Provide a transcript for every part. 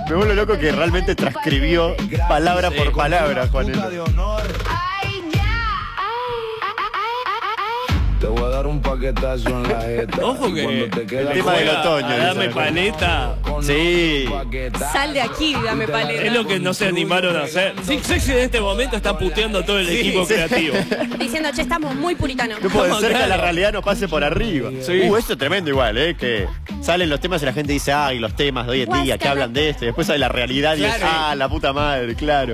Me vuelvo loco que realmente transcribió palabra por palabra, Juanelo. Te voy a dar un paquetazo en la jeta. Ojo que El tema del otoño. Dame paleta. Sí. Sal de aquí, dame paleta. Es lo que no se animaron a hacer. Six Sexy en este momento está puteando a todo el equipo creativo. Diciendo, che, estamos muy puritanos. No puede ser que claro. la realidad nos pase por arriba. Sí. Eso es tremendo igual, que salen los temas y la gente dice, ay, los temas de hoy en día, que hablan de esto. Y después sale la realidad y es, la puta madre, claro.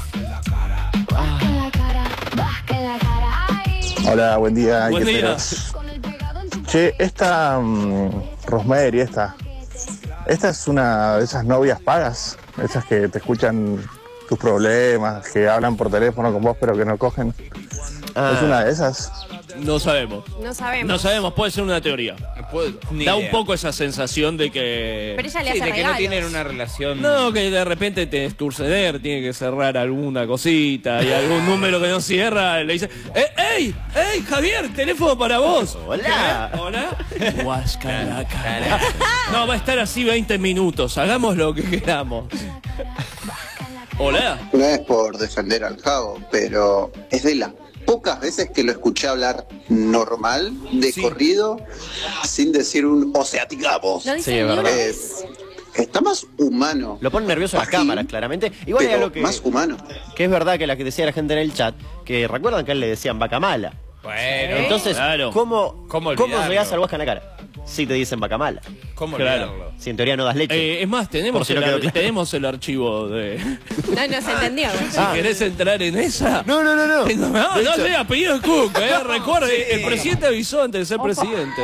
Hola, buen día. Buen día. Che, esta Rosemary, esta es una de esas novias pagas, esas que te escuchan tus problemas, que hablan por teléfono con vos pero que no cogen. ¿Es una de esas? No sabemos. No sabemos. No sabemos, puede ser una teoría. Da un poco esa sensación de que... Pero ella le hace de que regalos. no tienen una relación. No, que de repente te esturceder, tiene que cerrar alguna cosita y algún número que no cierra, le dice, ¡Ey, Javier, teléfono para vos! Hola. ¿Hola? Huascaraca. No, va a estar así 20 minutos, hagamos lo que queramos. Hola. No es por defender al Javo, pero es de las pocas veces que lo escuché hablar normal, de corrido, sin decir o sea, digamos. No dice Sí, es ni una verdad. vez. Está más humano. Lo pone nervioso las Bajín, cámaras, claramente. Igual hay pero algo que más humano. es verdad que la que decía la gente en el chat, que recuerdan que a él le decían vaca mala. Bueno, Entonces, claro. ¿cómo olvidarlo? llegás al Huasca en la cara? Si te dicen vaca mala. ¿cómo Claro. olvidarlo? Si en teoría no das leche. Es más, tenemos, Por si no quedó claro. tenemos el archivo de... No se entendió. Si querés entrar en esa... No. No sé, apellido Cook, recuerde, el presidente avisó antes de ser presidente.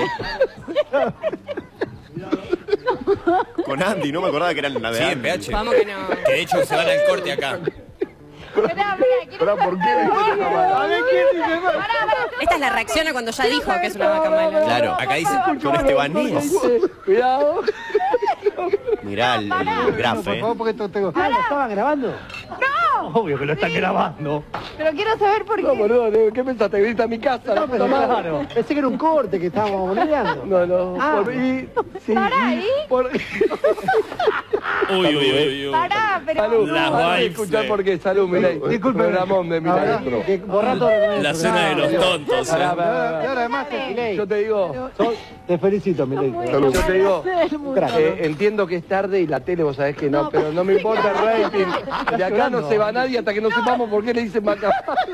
Con Andy, no me acordaba que eran una de Sí, en Andy. PH. Vamos que no. Que de hecho se van al corte acá. ¿Por qué? Esta es la reacción a cuando ya dijo que es una vaca mala. Claro, Acá dice. con Estebanís. Cuidado. Mirá el grafe. porque ¿lo estaban grabando? ¡No! Obvio que lo están grabando. Pero quiero saber por qué. No, boludo, ¿qué pensaste? ¿Que viniste a mi casa? No, pero claro. Pensé que era un corte que estábamos moneando. No. Sí. Pará, ¿ahí? Uy. Pará, pero... Salud. Las Vamos a vibes, escuchar por qué. Salud, Milei. Disculpe. Programón de Milei. Borra todo La cena de los tontos. Y ahora además, yo te digo... Te felicito, Milei. Yo te digo... entiendo que es tarde y la tele vos sabés que no, pero no me importa el rating. De acá no se va nadie hasta que no sepamos por qué le dicen vaca.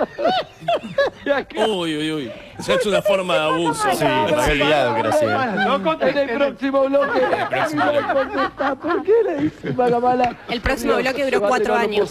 Uy. Esa es una forma de abuso. Sí, me había olvidado que era así. En el próximo bloque. ¿Por qué le dicen vaca mala? El próximo bloque duró 4 años.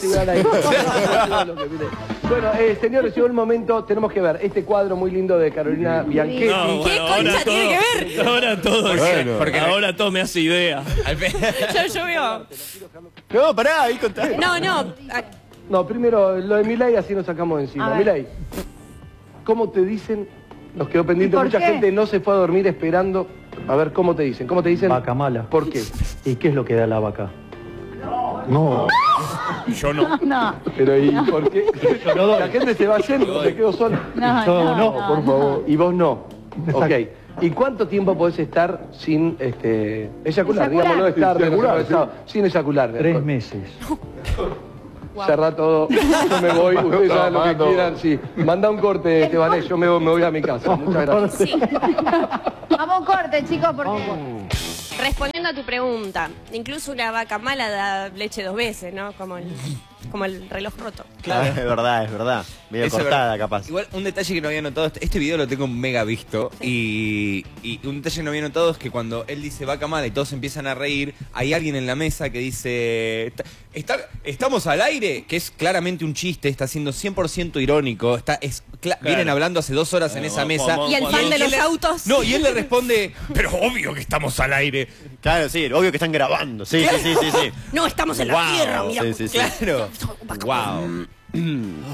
Bueno, señores, llegó el momento, tenemos que ver este cuadro muy lindo de Carolina Bianchetti. No, ¿Qué concha tiene que ver? Ahora todo, Porque ahora todo me hace idea. Yo veo. No, pará, ahí contá. No. No, primero lo de Milei, así nos sacamos de A encima. ver. Milei, ¿cómo te dicen? Nos quedó pendiente, ¿Por mucha qué? gente no se fue a dormir esperando. A ver, ¿cómo te dicen? ¿Cómo te dicen? Vaca mala. ¿Por qué? ¿Y qué es lo que da la vaca? No. Yo no. No. Pero ¿y por qué? Yo no doy. La gente se va yendo, me quedo solo. Yo no, Por favor. Y vos no. Ok. ¿Y cuánto tiempo podés estar sin eyacular? Digámoslo, estar sin eyacular. 3 meses. Cerra todo, yo me voy, ustedes saben lo que quieran, sí. Manda un corte, Estebanés, yo me voy a mi casa. Muchas gracias. Sí. Vamos a un corte, chicos, porque... Respondiendo a tu pregunta, incluso una vaca mala da leche 2 veces, ¿no? Como el reloj roto. Claro, es verdad. Medio Eso es cortada, verdad. capaz. Igual, un detalle que no había notado, este video lo tengo mega visto, y un detalle que no había notado es que cuando él dice vaca mala y todos empiezan a reír, hay alguien en la mesa que dice, ¿estamos al aire? Que es claramente un chiste, está siendo 100% irónico, vienen hablando hace 2 horas en esa mesa. Y el fan de los autos. No, y él le responde, pero obvio que estamos al aire. Claro, sí, obvio que están grabando. Sí. No, estamos en la tierra, mira. Sí. Claro. Wow.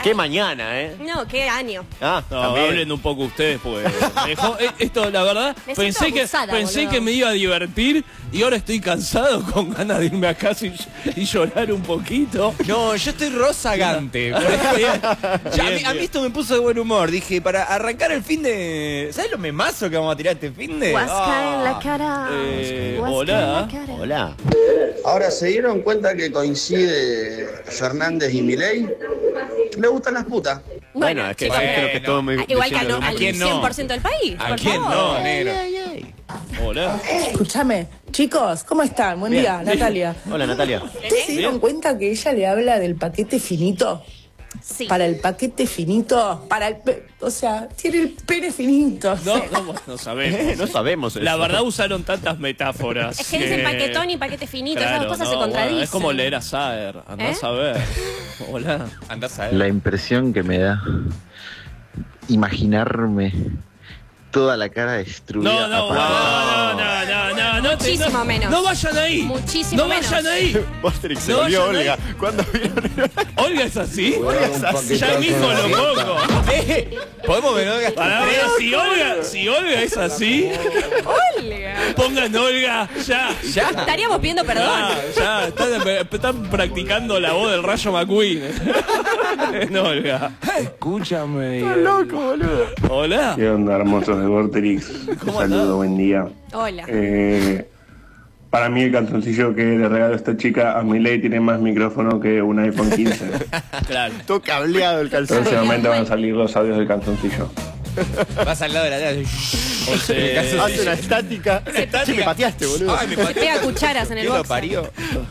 Qué mañana, ¿eh? No, qué año. Ah, No, también. hablen un poco ustedes, pues. Esto, la verdad, Me pensé siento abusada, pensé boludo. que me iba a divertir y ahora estoy cansado con ganas de irme a casa y llorar un poquito. No, yo estoy rozagante. Por eso, a mí esto me puso de buen humor. Dije, para arrancar el fin de... ¿Sabes lo memazo que vamos a tirar este fin de? Huasca en la cara. Huasca hola. en la cara. Hola. Ahora, ¿se dieron cuenta que coincide Fernández y Milei? Le gustan las putas. Bueno, es que chicos, creo que todo me igual que diciendo al lo quién no? 100% del país. ¿A por quién favor. no, negro? Hola. Escúchame, chicos, ¿cómo están? Buen día, Natalia. Hola, Natalia. ¿Ustedes se dieron cuenta que ella le habla del paquete finito? Sí. Para el paquete finito, o sea, tiene el pene finito. No sabemos. No sabemos eso. La verdad usaron tantas metáforas. Es que dicen paquetón y paquete finito, esas dos cosas se contradicen. Bueno, es como leer a Saer. Andás a ver. Hola. Andás a ver. La impresión que me da imaginarme toda la cara destruida. No, Muchísimo menos. No vayan ahí. Muchísimo no menos. vayan ahí. Patrick se No volvió vayan Olga. ¿Cuándo vieron? Olga es así. Olga es así. Ya mismo lo pongo. ¿Podemos ver Olga? Pará, si Olga es así, Olga. pongan Olga ya. Estaríamos pidiendo perdón. Ya, están practicando la voz del Rayo McQueen. No, Olga. Escúchame. Loco, boludo. Hola. ¿Qué onda, hermosos de Vorterix? Un saludo, buen día. Hola. Para mí el calzoncillo que le regalo a esta chica a Milei tiene más micrófono que un iPhone 15. Claro. Todo cableado el calzón. Próximamente van a salir los audios del calzoncillo. Vas al lado de la tele. Hace una estática. Sí, me pateaste, boludo. Ay, me Se pateó. pega cucharas en el ¿Quién lo boxer. parió?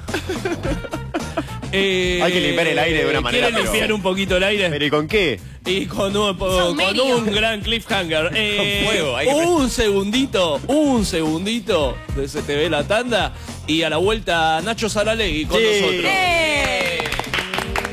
Hay que limpiar el aire de una manera. ¿Quieren limpiar un poquito el aire? ¿Pero y con qué? Y con un gran cliffhanger. fuego, hay que un segundito, se te ve la tanda. Y a la vuelta Nacho Saralegui con nosotros.